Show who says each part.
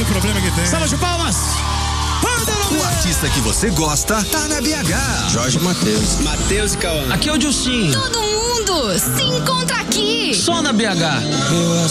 Speaker 1: problema que tem.
Speaker 2: Salva de palmas.
Speaker 3: O artista que você gosta tá na BH.
Speaker 4: Jorge Mateus.
Speaker 5: Mateus e Cauã.
Speaker 4: Aqui é o Dilcinho.
Speaker 6: Todo mundo se encontra aqui.
Speaker 4: Só na BH.